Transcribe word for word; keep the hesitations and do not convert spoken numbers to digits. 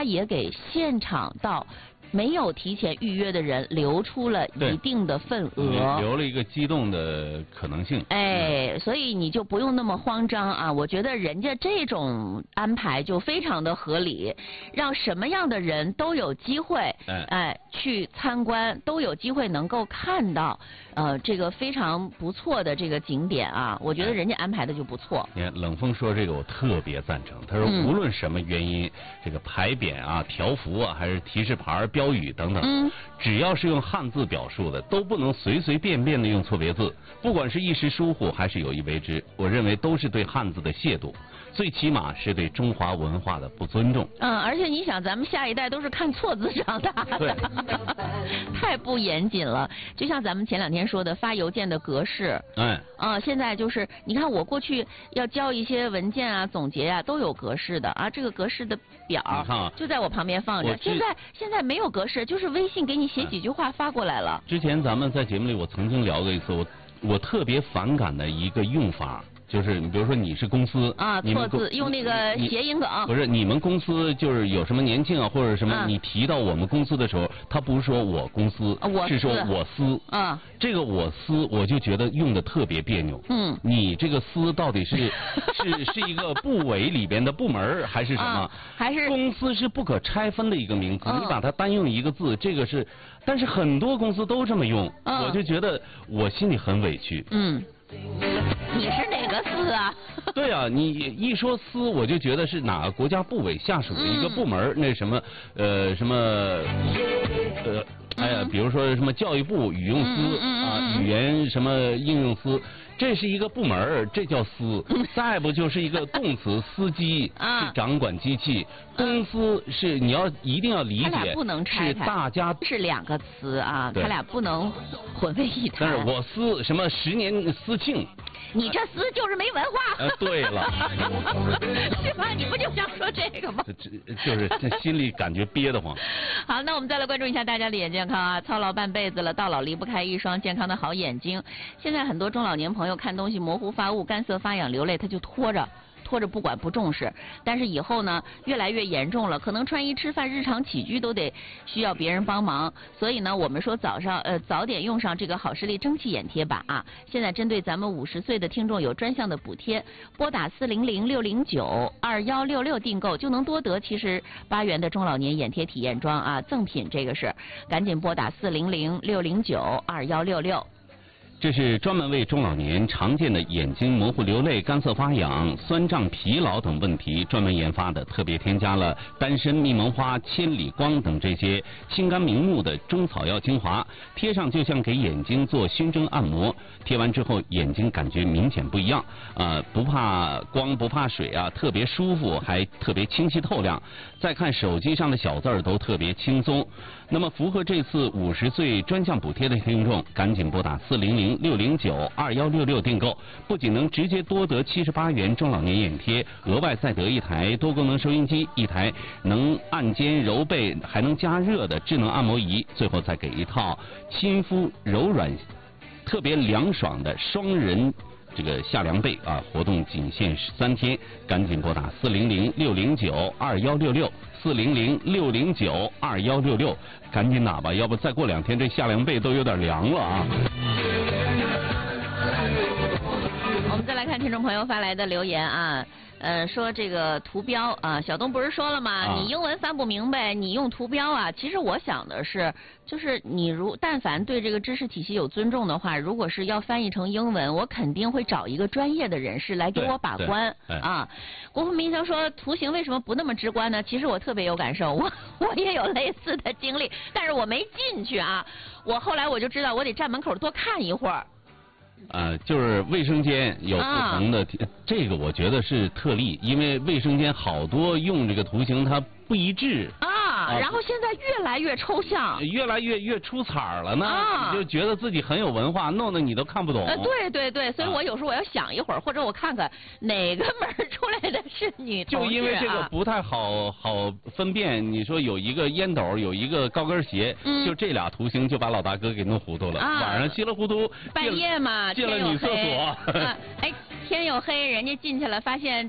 他也给现场到没有提前预约的人留出了一定的份额， 留了一个机动的可能性。 哎，所以你就不用那么慌张啊！我觉得人家这种安排就非常的合理，让什么样的人都有机会，哎，哎去参观，都有机会能够看到，呃，这个非常不错的这个景点啊！我觉得人家安排的就不错。 你看冷风说这个我特别赞成，他说无论什么原因，嗯、这个牌匾啊、条幅啊，还是提示牌、标语等等，嗯，只要是用汉字表述的，都不能随随便便的用错别字，不管是一时疏忽还是有意为之，我认为都是对汉字的亵渎，最起码是对中华文化的不尊重。 嗯，而且你想，咱们下一代都是看错字长大的，太不严谨了。就像咱们前两天说的，发邮件的格式， 哎， 啊，现在就是你看，我过去要交一些文件啊、总结啊，都有格式的啊，这个格式的表啊就在我旁边放着。现在现在没有格式，就是微信给你写几句话发过来了。 之前咱们在节目里，我曾经聊过一次，我我特别反感的一个用法。就是你比如说你是公司啊，错字用那个谐音梗， 不是你们公司就是有什么年庆啊或者什么，啊、你提到我们公司的时候，他不是说我公司， 啊、我是说我司啊， 这个我司我就觉得用的特别别扭。 嗯， 你这个司到底是是是一个部委里边的部门还是什么？ 啊、还是公司是不可拆分的一个名词， 啊、 你把它单用一个字，这个是，但是很多公司都这么用，啊、我就觉得我心里很委屈。 嗯。你是哪个司啊？ 对啊，你一说司，我就觉得是哪个国家部委下属的一个部门，嗯、那什么呃什么呃哎呀，比如说什么教育部语用司、 嗯、 啊，语言什么应用司。这是一个部门，这叫司。再不就是一个动词，司机是掌管机器，公司是你要一定要理解， 不能拆是大家是两个词啊，他俩不能混为一谈。 但是我司什么十年司庆， 你这司就是没文化。 呃，对了， 是吧？你不就想说这个吗？ 这就是这心里感觉憋得慌。 好，那我们再来关注一下大家的眼健康啊，操劳半辈子了，到老离不开一双健康的好眼睛。现在很多中老年朋友看东西模糊发雾、干涩发痒、流泪，他就拖着拖着不管不重视，但是以后呢越来越严重了，可能穿衣吃饭日常起居都得需要别人帮忙。所以呢我们说早上呃早点用上这个好视力蒸汽眼贴吧啊，现在针对咱们五十岁的听众有专项的补贴，拨打四零零六零九二幺六六订购就能多得七十八元的中老年眼贴体验装啊，赠品这个是赶紧拨打四零零六零九二幺六六。 这是专门为中老年常见的眼睛模糊、流泪、干涩发痒、酸胀、疲劳等问题专门研发的，特别添加了丹参、蜜蒙花、千里光等这些清肝明目的中草药精华，贴上就像给眼睛做熏蒸按摩，贴完之后眼睛感觉明显不一样，呃，不怕光不怕水啊，特别舒服，还特别清晰透亮。再看手机上的小字儿都特别轻松。那么符合这次五十岁专项补贴的听众，赶紧拨打四零零六零九二幺六六订购，不仅能直接多得七十八元中老年眼贴，额外再得一台多功能收音机，一台能按肩揉背还能加热的智能按摩仪，最后再给一套亲肤柔软、特别凉爽的双人这个夏凉被啊！活动仅限十三天，赶紧拨打四零零六零九二幺六六四零零六零九二幺六六，赶紧打吧，要不再过两天这夏凉被都有点凉了啊！ 我们再来看听众朋友发来的留言啊。呃，说这个图标啊，小东不是说了吗？啊、你英文翻不明白，你用图标啊。其实我想的是，就是你如但凡对这个知识体系有尊重的话，如果是要翻译成英文，我肯定会找一个专业的人士来给我把关啊。国富民强说，图形为什么不那么直观呢？其实我特别有感受，我我也有类似的经历，但是我没进去啊。我后来我就知道，我得站门口多看一会儿。 呃，就是卫生间有不同的，啊、这个我觉得是特例，因为卫生间好多用这个图形它不一致啊。啊，然后现在越来越抽象， 越来越越出彩儿了呢， 啊、 你就觉得自己很有文化，弄得你都看不懂。 呃，对对对，所以我有时候我要想一会儿，啊、或者我看看哪个门出来的是女同志啊。 就因为这个不太好好分辨，你说有一个烟斗，有一个高跟鞋，嗯、就这俩图形就把老大哥给弄糊涂了。啊、晚上稀里糊涂， 半夜嘛， 进了女厕所。 啊，哎，天又黑，人家进去了，发现